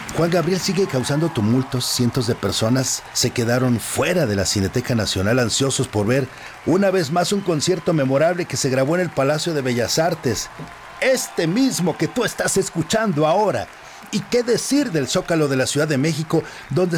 Juan Gabriel sigue causando tumultos. Cientos de personas se quedaron fuera de la Cineteca Nacional ansiosos por ver una vez más un concierto memorable que se grabó en el Palacio de Bellas Artes. Este mismo que tú estás escuchando ahora. ¿Y qué decir del Zócalo de la Ciudad de México, donde